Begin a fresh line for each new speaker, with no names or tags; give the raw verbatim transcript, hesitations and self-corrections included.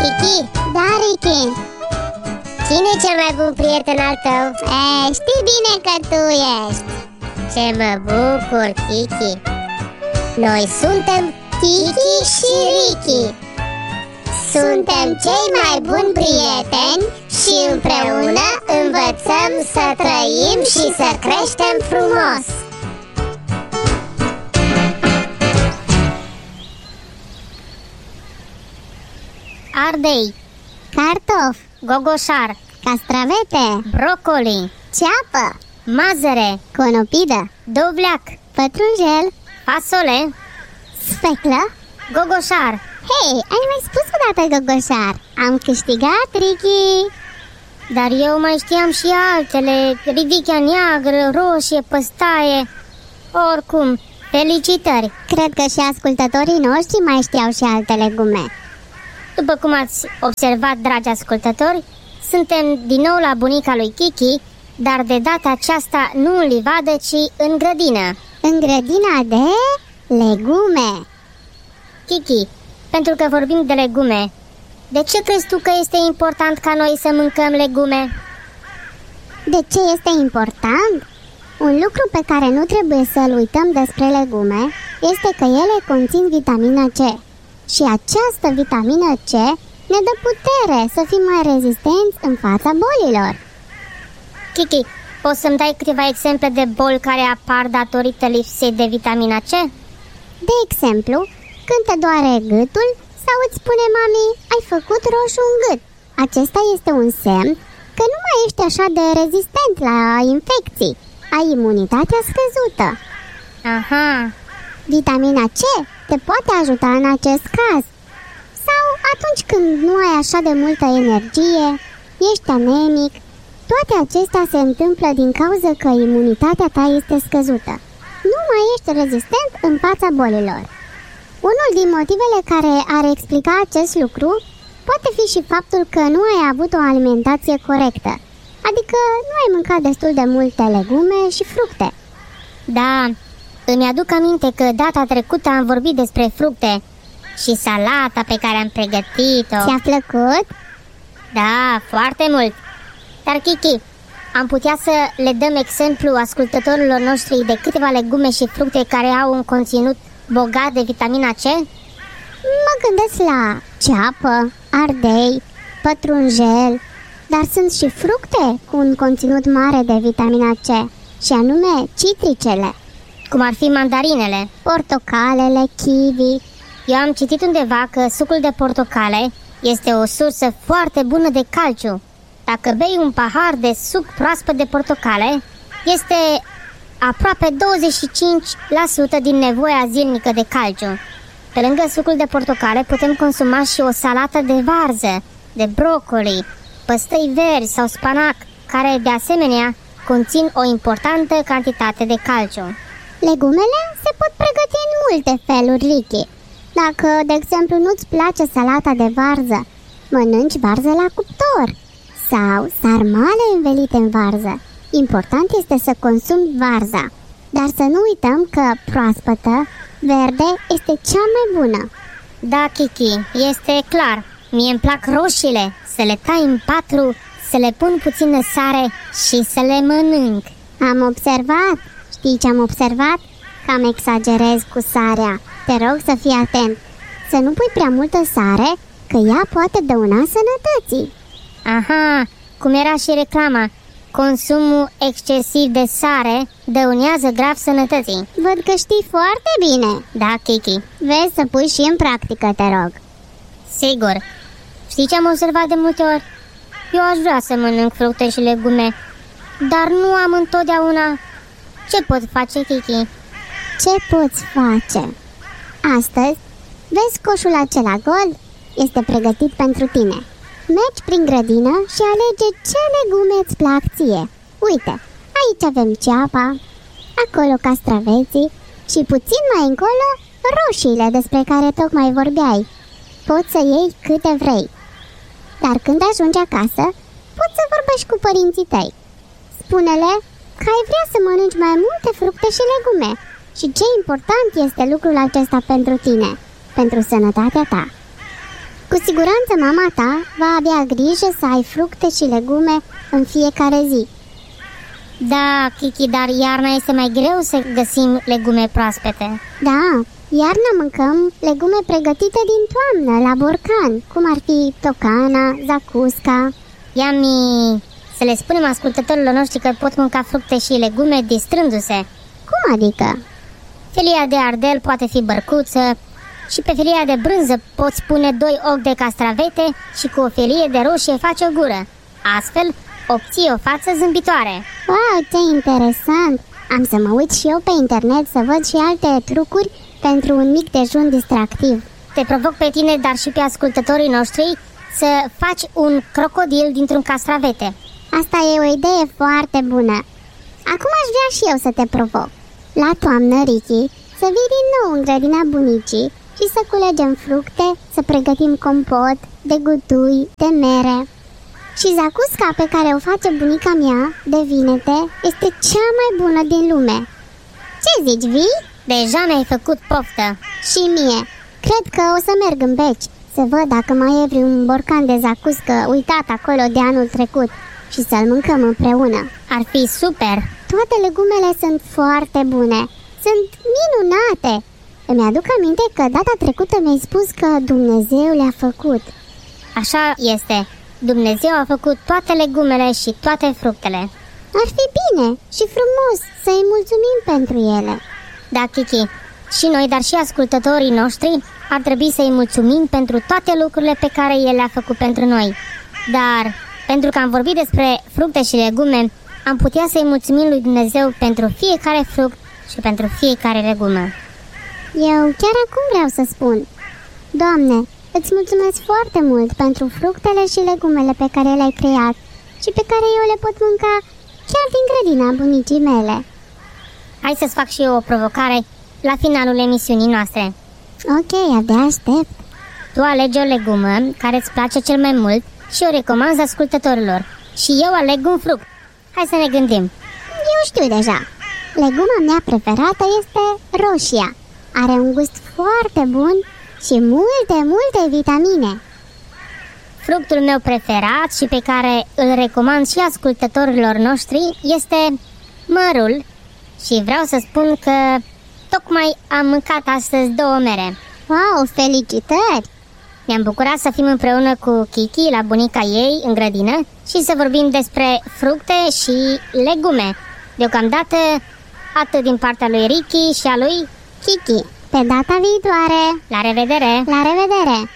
Kiki? Da, Ricky? Cine e cel mai bun prieten al tău? E, știi bine că tu ești. Ce mă bucur, Kiki. Noi suntem Kiki și Ricky. Suntem cei mai buni prieteni și împreună învățăm să trăim și să creștem frumos.
Ardei,
cartof,
gogoșar,
castravete,
brocoli,
ceapă,
mazăre,
conopidă,
dovleac,
pătrunjel,
fasole,
sfeclă.
gogoșar.
Hei, ai mai spus odată gogoșar. Am câștigat, Ricky.
Dar eu mai știam și altele. Ridichea neagră, roșie, păstaie. Oricum, felicitări.
Cred că și ascultătorii noștri mai știau și alte legume.
După cum ați observat, dragi ascultători, suntem din nou la bunica lui Kiki, dar de data aceasta nu în livadă, ci în grădină.
În grădina de legume.
Kiki, pentru că vorbim de legume, de ce crezi tu că este important ca noi să mâncăm legume?
De ce este important? Un lucru pe care nu trebuie să-l uităm despre legume este că ele conțin vitamina C. Și această vitamină C ne dă putere să fim mai rezistenți în fața bolilor.
Kiki, poți să-mi dai câteva exemple de boli care apar datorită lipsei de vitamina C?
De exemplu, când te doare gâtul sau îți spune mami, ai făcut roșu în gât. Acesta este un semn că nu mai ești așa de rezistent la infecții. Ai imunitatea scăzută.
Aha.
Vitamina C te poate ajuta în acest caz. Sau atunci când nu ai așa de multă energie, ești anemic. Toate acestea se întâmplă din cauza că imunitatea ta este scăzută. Nu mai ești rezistent în fața bolilor. Unul din motivele care ar explica acest lucru poate fi și faptul că nu ai avut o alimentație corectă, adică nu ai mâncat destul de multe legume și fructe.
Da, îmi aduc aminte că data trecută am vorbit despre fructe și salata pe care am pregătit-o.
Ți-a plăcut?
Da, foarte mult. Dar Kiki, am putea să le dăm exemplu ascultătorilor noștri de câteva legume și fructe care au un conținut bogat de vitamina C?
Mă gândesc la ceapă, ardei, pătrunjel, dar sunt și fructe cu un conținut mare de vitamina C, și anume citricele,
cum ar fi mandarinele,
portocalele, kiwi.
Eu am citit undeva că sucul de portocale este o sursă foarte bună de calciu. Dacă bei un pahar de suc proaspăt de portocale, este aproape douăzeci și cinci la sută din nevoia zilnică de calciu. Pe lângă sucul de portocale putem consuma și o salată de varză, de brocoli, păstăi verzi sau spanac, care de asemenea conțin o importantă cantitate de calciu.
Legumele se pot pregăti în multe feluri, Ricky. Dacă, de exemplu, nu-ți place salata de varză, mănânci varză la cuptor sau sarmale învelite în varză. Important este să consumi varza, dar să nu uităm că proaspătă, verde, este cea mai bună.
Da, Kiki, este clar. Mie îmi plac roșiile, să le tai în patru, să le pun puțină sare și să le mănânc.
Am observat. Știi ce am observat? Cam exagerez cu sarea. Te rog să fii atent. Să nu pui prea multă sare, că ea poate dăuna sănătății.
Aha, cum era și reclama. Consumul excesiv de sare dăunează grav sănătății.
Văd că știi foarte bine.
Da, Kiki.
Vezi să pui și în practică, te rog.
Sigur. Știi ce am observat de multe ori? Eu aș vrea să mănânc fructe și legume, dar nu am întotdeauna. Ce pot face, Kiki?
Ce poți face? Astăzi, vezi coșul acela gol? Este pregătit pentru tine. Mergi prin grădină și alege ce legume îți plac ție. Uite, aici avem ceapa, acolo castraveții și puțin mai încolo roșiile despre care tocmai vorbeai. Poți să iei câte vrei. Dar când ajungi acasă, poți să vorbești cu părinții tăi. Spune-le că ai vrea să mănânci mai multe fructe și legume și ce important este lucrul acesta pentru tine, pentru sănătatea ta. Cu siguranță mama ta va avea grijă să ai fructe și legume în fiecare zi.
Da, Kiki, dar iarna este mai greu să găsim legume proaspete.
Da, iarna mâncăm legume pregătite din toamnă, la borcan, cum ar fi tocana, zacusca.
Iami, să le spunem ascultătorilor noștri că pot mânca fructe și legume distrându-se.
Cum adică?
Felia de ardel poate fi bărcuță și pe felia de brânză poți pune doi ochi de castravete și cu o felie de roșie faci o gură. Astfel, obții o față zâmbitoare.
Wow, ce interesant! Am să mă uit și eu pe internet să văd și alte trucuri pentru un mic dejun distractiv.
Te provoc pe tine, dar și pe ascultătorii noștri, să faci un crocodil dintr-un castravete.
Asta e o idee foarte bună. Acum aș vrea și eu să te provoc. La toamnă, Ricky, să vii din nou în grădina bunicii și să culegem fructe, să pregătim compot, de gutui, de mere. Și zacusca pe care o face bunica mea, de vinete, este cea mai bună din lume. Ce zici, vii?
Deja mi-ai făcut poftă.
Și mie. Cred că o să merg în Beci, să văd dacă mai e vreun borcan de zacuscă uitat acolo de anul trecut și să-l mâncăm împreună.
Ar fi super!
Toate legumele sunt foarte bune. Sunt minunate! Îmi aduc aminte că data trecută mi-ai spus că Dumnezeu le-a făcut.
Așa este. Dumnezeu a făcut toate legumele și toate fructele.
Ar fi bine și frumos să-i mulțumim pentru ele.
Da, Kiki, și noi, dar și ascultătorii noștri ar trebui să-i mulțumim pentru toate lucrurile pe care El le-a făcut pentru noi. Dar, pentru că am vorbit despre fructe și legume, am putea să-i mulțumim lui Dumnezeu pentru fiecare fruct și pentru fiecare legumă.
Eu chiar acum vreau să spun: Doamne, îți mulțumesc foarte mult pentru fructele și legumele pe care le-ai creat și pe care eu le pot mânca chiar din grădina bunicii mele.
Hai să-ți fac și eu o provocare la finalul emisiunii noastre.
Ok, abia aștept.
Tu alegi o legumă care îți place cel mai mult și o recomanzi ascultătorilor. Și eu aleg un fruct. Hai să ne gândim.
Eu știu deja. Leguma mea preferată este roșia. Are un gust foarte bun și multe, multe vitamine.
Fructul meu preferat și pe care îl recomand și ascultătorilor noștri este mărul. Și vreau să spun că tocmai am mâncat astăzi două mere.
Wow, felicitări!
Ne-am bucurat să fim împreună cu Kiki la bunica ei în grădină și să vorbim despre fructe și legume. Deocamdată atât din partea lui Ricky și a lui
Kiki. Pe data viitoare!
La revedere!
La revedere!